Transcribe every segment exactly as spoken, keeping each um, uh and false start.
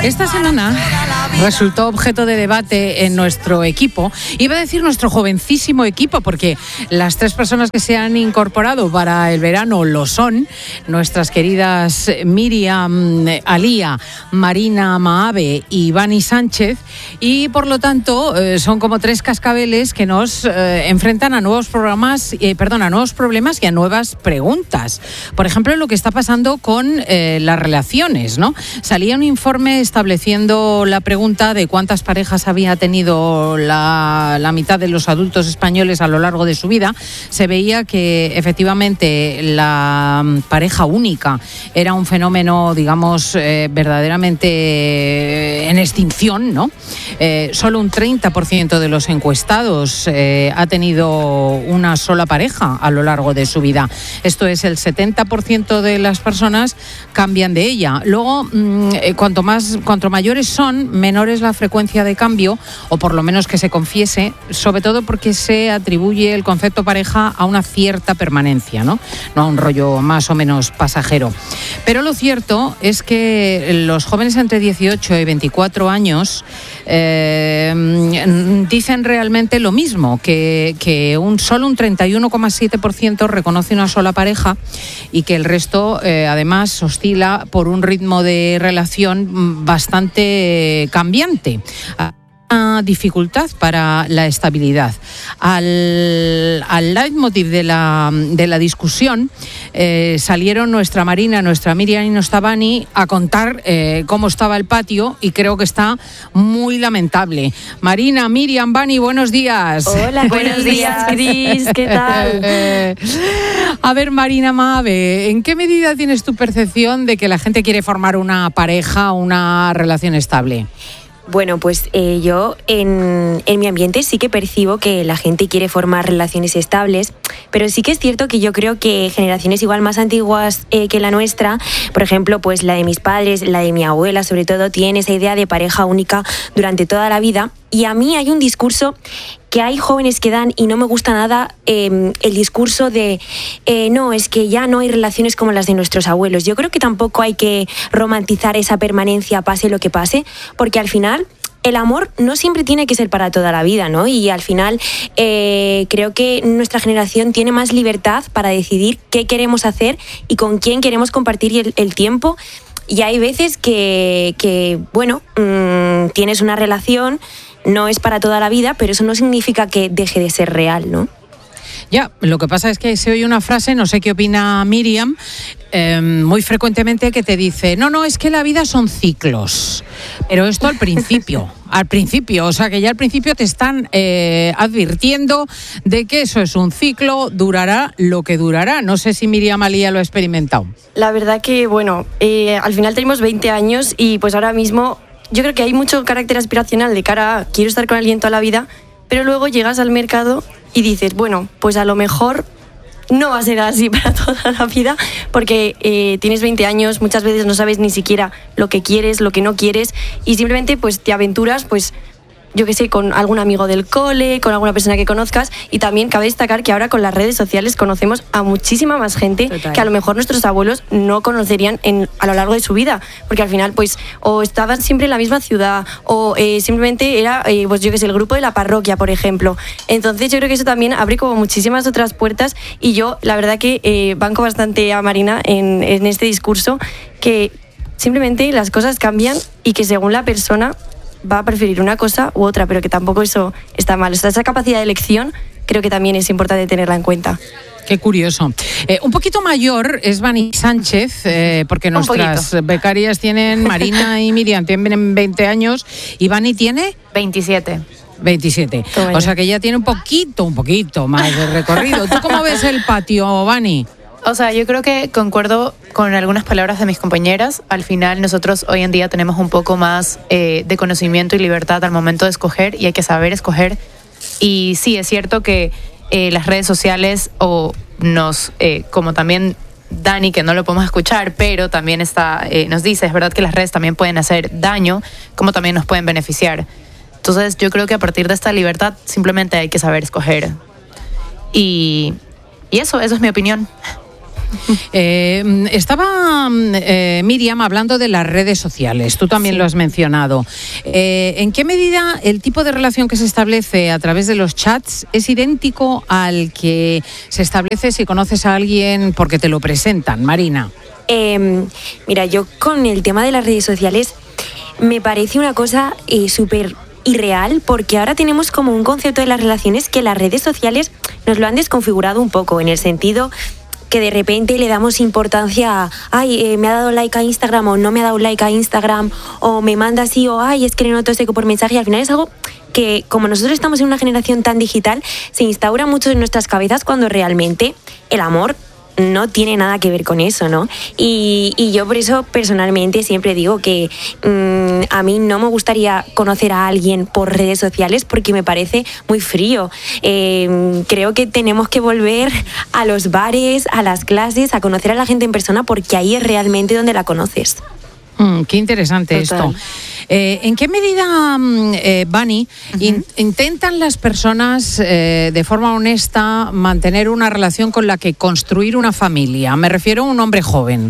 Esta semana resultó objeto de debate en nuestro equipo. Iba a decir nuestro jovencísimo equipo, porque las tres personas que se han incorporado para el verano lo son nuestras queridas Miriam Alía, Marina Maave y Vani Sánchez, y por lo tanto eh, son como tres cascabeles que nos eh, enfrentan a nuevos programas, eh, perdón, a nuevos problemas y a nuevas preguntas. Por ejemplo, lo que está pasando con eh, las relaciones, ¿no? Salía un informe estableciendo la pregunta de cuántas parejas había tenido la, la mitad de los adultos españoles a lo largo de su vida. Se veía que efectivamente la pareja única era un fenómeno, digamos, eh, verdaderamente en extinción, ¿no? Eh, solo un treinta por ciento de los encuestados eh, ha tenido una sola pareja a lo largo de su vida. Esto es, el setenta por ciento de las personas cambian de ella. Luego, mmm, eh, cuanto más, cuanto mayores son, menor es la frecuencia de cambio, o por lo menos que se confiese, sobre todo porque se atribuye el concepto pareja a una cierta permanencia, ¿no? No a un rollo más o menos pasajero. Pero lo cierto es que los jóvenes entre dieciocho y veinticuatro años eh, dicen realmente lo mismo, que, que un, solo un treinta y uno coma siete por ciento reconoce una sola pareja y que el resto eh, además oscila por un ritmo de relación bastante cambiante. Una dificultad para la estabilidad. Al, al leitmotiv de la, de la discusión eh, salieron nuestra Marina, nuestra Miriam y nuestra Vani a contar eh, cómo estaba el patio, y creo que está muy lamentable. Marina, Miriam, Vani, buenos días. Hola, buenos días, Cris, ¿qué tal? Eh, a ver, Marina Maave, ¿en qué medida tienes tu percepción de que la gente quiere formar una pareja, una relación estable? Bueno, pues eh, yo en, en mi ambiente sí que percibo que la gente quiere formar relaciones estables, pero sí que es cierto que yo creo que generaciones igual más antiguas eh, que la nuestra, por ejemplo, pues la de mis padres, la de mi abuela sobre todo, tienen esa idea de pareja única durante toda la vida. Y a mí hay un discurso que hay jóvenes que dan, y no me gusta nada eh, el discurso de eh, no, es que ya no hay relaciones como las de nuestros abuelos. Yo creo que tampoco hay que romantizar esa permanencia pase lo que pase, porque al final el amor no siempre tiene que ser para toda la vida, ¿no? Y al final eh, creo que nuestra generación tiene más libertad para decidir qué queremos hacer y con quién queremos compartir el, el tiempo. Y hay veces que, que bueno, mmm, tienes una relación, no es para toda la vida, pero eso no significa que deje de ser real, ¿no? Ya, lo que pasa es que se oye una frase, no sé qué opina Miriam, eh, muy frecuentemente, que te dice, no, no, es que la vida son ciclos, pero esto al principio, al principio, o sea que ya al principio te están eh, advirtiendo de que eso es un ciclo, durará lo que durará. No sé si Miriam Alía lo ha experimentado. La verdad que, bueno, eh, al final tenemos veinte años y pues ahora mismo yo creo que hay mucho carácter aspiracional de cara a quiero estar con alguien toda la vida, pero luego llegas al mercado y dices, bueno, pues a lo mejor no va a ser así para toda la vida, porque eh, tienes veinte años, muchas veces no sabes ni siquiera lo que quieres, lo que no quieres, y simplemente pues te aventuras, pues yo qué sé, con algún amigo del cole, con alguna persona que conozcas. Y también cabe destacar que ahora con las redes sociales conocemos a muchísima más gente. Total. Que a lo mejor nuestros abuelos no conocerían en, a lo largo de su vida, porque al final pues o estaban siempre en la misma ciudad o eh, simplemente era eh, pues yo qué sé, el grupo de la parroquia, por ejemplo. Entonces yo creo que eso también abre como muchísimas otras puertas, y yo la verdad que eh, banco bastante a Marina en, en este discurso, que simplemente las cosas cambian y que según la persona va a preferir una cosa u otra, pero que tampoco eso está mal. O sea, esa capacidad de elección creo que también es importante tenerla en cuenta. Qué curioso. Eh, un poquito mayor es Vani Sánchez, eh, porque nuestras becarias tienen, Marina y Miriam tienen veinte años, y Vani tiene veintisiete. veintisiete. O sea que ya tiene un poquito, un poquito más de recorrido. ¿Tú cómo ves el patio, Vani? O sea, yo creo que concuerdo con algunas palabras de mis compañeras. Al final nosotros hoy en día tenemos un poco más eh, de conocimiento y libertad al momento de escoger, y hay que saber escoger. Y sí, es cierto que eh, las redes sociales o nos, eh, como también Dani, que no lo podemos escuchar, pero también está, eh, nos dice, es verdad que las redes también pueden hacer daño, como también nos pueden beneficiar. Entonces yo creo que a partir de esta libertad simplemente hay que saber escoger. Y, y eso, eso es mi opinión. Eh, estaba eh, Miriam hablando de las redes sociales, tú también sí. lo has mencionado. Eh, ¿En qué medida el tipo de relación que se establece a través de los chats es idéntico al que se establece si conoces a alguien porque te lo presentan, Marina? Eh, mira, yo con el tema de las redes sociales me parece una cosa eh, súper irreal, porque ahora tenemos como un concepto de las relaciones que las redes sociales nos lo han desconfigurado un poco, en el sentido que de repente le damos importancia a, ay, eh, me ha dado like a Instagram o no me ha dado like a Instagram, o me manda así, o ay, es que le noto seco por mensaje, y al final es algo que, como nosotros estamos en una generación tan digital, se instaura mucho en nuestras cabezas cuando realmente el amor no tiene nada que ver con eso, ¿no? Y, y yo por eso personalmente siempre digo que mmm, a mí no me gustaría conocer a alguien por redes sociales porque me parece muy frío. Eh, creo que tenemos que volver a los bares, a las clases, a conocer a la gente en persona, porque ahí es realmente donde la conoces. Mm, qué interesante Total. esto. Eh, ¿En qué medida, eh, Vani, uh-huh. in, intentan las personas eh, de forma honesta mantener una relación con la que construir una familia? Me refiero a un hombre joven.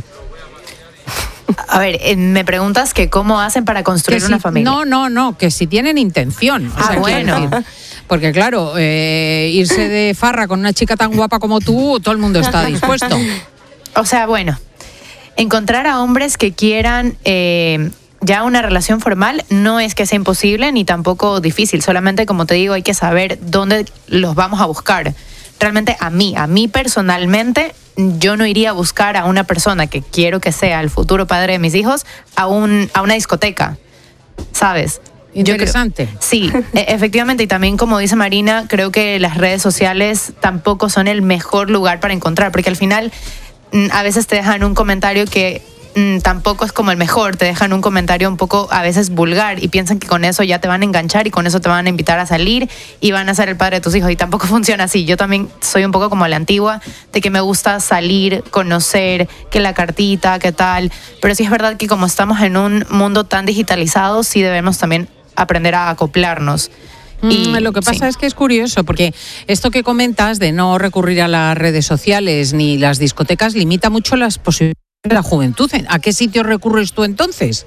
A ver, eh, me preguntas que cómo hacen para construir que una si, familia. No, no, no, que si tienen intención. O ah, sea, bueno. Decir, porque claro, eh, irse de farra con una chica tan guapa como tú, todo el mundo está dispuesto. O sea, bueno, encontrar a hombres que quieran eh, ya una relación formal no es que sea imposible ni tampoco difícil. Solamente, como te digo, hay que saber dónde los vamos a buscar. Realmente a mí, a mí personalmente, yo no iría a buscar a una persona que quiero que sea el futuro padre de mis hijos a, un, a una discoteca, ¿sabes? Interesante. Creo, sí, efectivamente, y también como dice Marina, creo que las redes sociales tampoco son el mejor lugar para encontrar, porque al final a veces te dejan un comentario que mmm, tampoco es como el mejor, te dejan un comentario un poco a veces vulgar y piensan que con eso ya te van a enganchar y con eso te van a invitar a salir y van a ser el padre de tus hijos, y tampoco funciona así. Yo también soy un poco como la antigua, de que me gusta salir, conocer, que la cartita, qué tal, pero sí es verdad que como estamos en un mundo tan digitalizado, sí debemos también aprender a acoplarnos. Y, lo que pasa sí. es que es curioso, porque esto que comentas de no recurrir a las redes sociales ni las discotecas limita mucho las posibilidades de la juventud. ¿A qué sitio recurres tú entonces?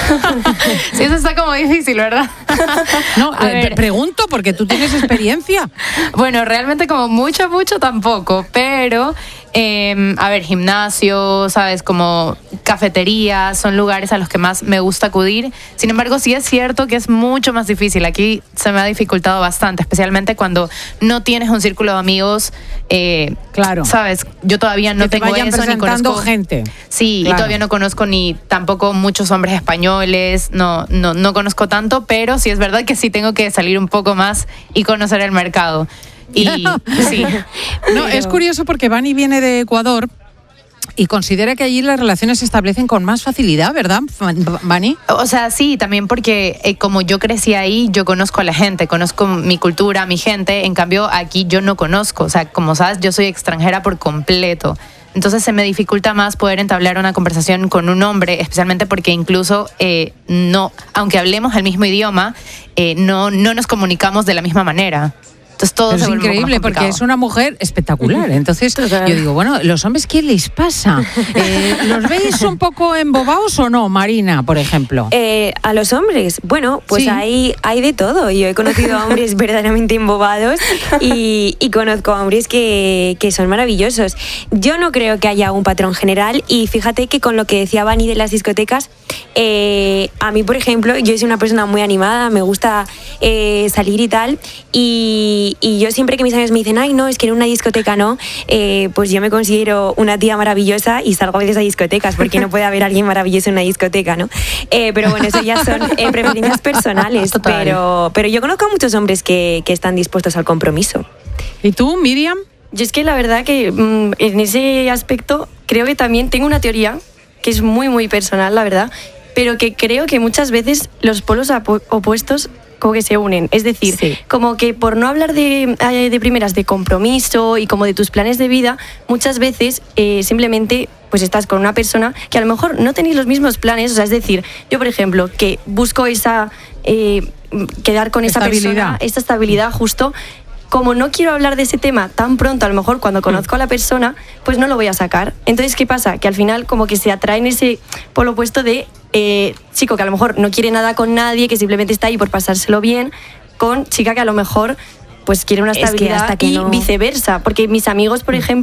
Sí, eso está como difícil, ¿verdad? No, a eh, ver. pregunto porque tú tienes experiencia. Bueno, realmente como mucho, mucho tampoco, pero eh, a ver, gimnasio, ¿sabes? Como cafeterías, son lugares a los que más me gusta acudir. Sin embargo, sí es cierto que es mucho más difícil. Aquí se me ha dificultado bastante, especialmente cuando no tienes un círculo de amigos. Eh, claro. ¿Sabes? Yo todavía no que te tengo vayan eso, ni conozco gente. Sí, claro. Y todavía no conozco ni tampoco muchos hombres españoles, no, no, no conozco tanto, pero sí es verdad que sí tengo que salir un poco más y conocer el mercado. Y sí. No, es curioso porque Vani viene de Ecuador y considera que allí las relaciones se establecen con más facilidad, ¿verdad, Vani? O sea, sí, también porque eh, como yo crecí ahí, yo conozco a la gente, conozco mi cultura, mi gente. En cambio, aquí yo no conozco. O sea, como sabes, yo soy extranjera por completo. Entonces se me dificulta más poder entablar una conversación con un hombre, especialmente porque incluso eh, no, aunque hablemos el mismo idioma, eh, no, no nos comunicamos de la misma manera. Entonces todo es increíble porque es una mujer espectacular. Entonces Total. yo digo, bueno, ¿los hombres qué les pasa? Eh, ¿Los veis un poco embobados o no, Marina, por ejemplo? Eh, a los hombres, bueno, pues sí. hay, hay de todo. Yo he conocido a hombres verdaderamente embobados y, y conozco a hombres que, que son maravillosos. Yo no creo que haya un patrón general, y fíjate que con lo que decía Vani de las discotecas, eh, a mí, por ejemplo, yo soy una persona muy animada, me gusta eh, salir y tal, y Y yo siempre que mis amigos me dicen, ay, no, es que en una discoteca no, eh, pues yo me considero una tía maravillosa y salgo a veces a discotecas, porque no puede haber alguien maravilloso en una discoteca, ¿no? Eh, pero bueno, eso ya son eh, preferencias personales. Pero, pero yo conozco a muchos hombres que, que están dispuestos al compromiso. ¿Y tú, Miriam? Yo es que la verdad que mmm, en ese aspecto creo que también tengo una teoría que es muy, muy personal, la verdad, pero que creo que muchas veces los polos opu- opuestos como que se unen, es decir, sí. como que por no hablar de, de primeras de compromiso y como de tus planes de vida, muchas veces eh, simplemente pues estás con una persona que a lo mejor no tenéis los mismos planes, o sea, es decir, yo por ejemplo, que busco esa, eh, quedar con esa persona, esta estabilidad justo, como no quiero hablar de ese tema tan pronto, a lo mejor cuando conozco a la persona, pues no lo voy a sacar. Entonces, ¿qué pasa? Que al final como que se atraen ese polo opuesto de eh, chico que a lo mejor no quiere nada con nadie, que simplemente está ahí por pasárselo bien, con chica que a lo mejor pues quiere una estabilidad, es que hasta que y no... viceversa. Porque mis amigos, por ejemplo,